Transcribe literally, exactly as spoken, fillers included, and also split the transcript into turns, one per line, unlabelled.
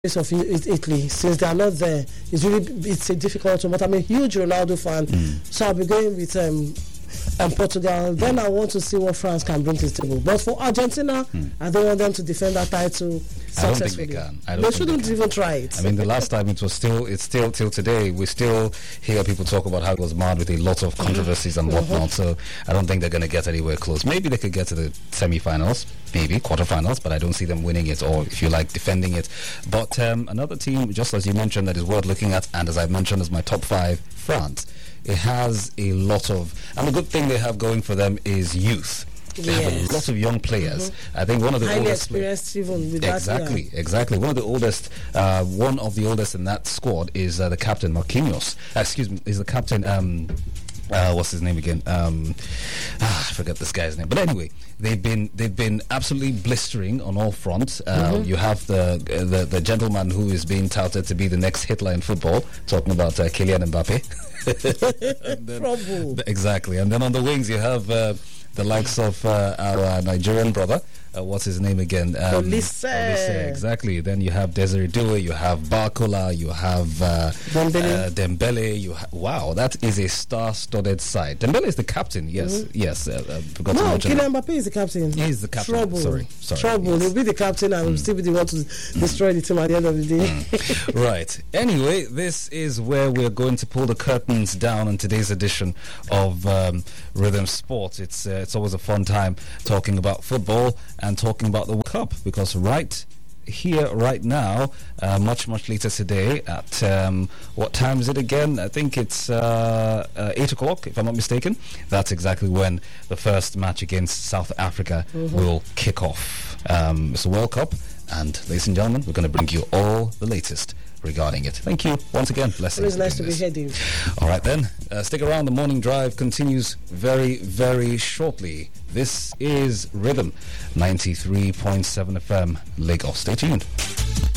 of Italy, since they are not there, it's really it's a difficult one. But I'm a huge Ronaldo fan, mm. so I'll be going with um, um Portugal. Then I want to see what France can bring to the table. But for Argentina, mm. I don't want them to defend that title successfully.
I don't think they can. I don't
they
think
shouldn't
they can.
even try it.
I mean, the last time it was still, it's still till today. We still hear people talk about how it was marred with a lot of controversies and whatnot. So I don't think they're going to get anywhere close. Maybe they could get to the semi-finals, maybe quarterfinals, but I don't see them winning it, or if you like, defending it. But um, another team, just as you mentioned, that is worth looking at, and as I mentioned, as my top five, France. It has a lot of, and the good thing they have going for them is youth. They yes. have a lot of young players. Mm-hmm. I think one of the
highly
oldest
experienced even with
exactly,
that, yeah.
exactly. One of the oldest, uh, one of the oldest in that squad is uh, the captain Marquinhos. Uh, excuse me, is the captain. Um, Uh, what's his name again? Um, ah, I forget this guy's name. But anyway, they've been they've been absolutely blistering on all fronts. Uh, mm-hmm. You have the, the the gentleman who is being touted to be the next Hitler in football, talking about uh, Kylian Mbappe. then,
Trouble.
Exactly. And then on the wings, you have uh, the likes of uh, our Nigerian brother. Uh, what's his name again? Um,
Olise.
Olise, exactly. Then you have Desiree Doué, you have Barcola, you have uh,
Dembele.
Uh, Dembele. You ha- wow, that is a star-studded side. Dembele is the captain. Yes, mm-hmm. yes. Uh, I forgot
no,
to mention.
Kylian Mbappe is the captain.
He is the captain.
Trouble.
Sorry, sorry.
Trouble.
Yes.
He'll be the captain and mm. will still be the one to mm. destroy the team at the end of the day.
Mm. Right. Anyway, this is where we're going to pull the curtains down on today's edition of um, Rhythm Sport. It's uh, it's always a fun time talking about football and talking about the Cup, because right here, right now, uh, much, much later today at, um, what time is it again? I think it's uh, uh, eight o'clock, if I'm not mistaken. That's exactly when the first match against South Africa mm-hmm. will kick off. Um, it's a World Cup, and ladies and gentlemen, we're going to bring you all the latest regarding it. Thank you once again. Blessings.
It's nice to be here, Dave.
All right then, uh, stick around. The morning drive continues very, very shortly. This is Rhythm ninety-three point seven F M Lagos. Stay tuned.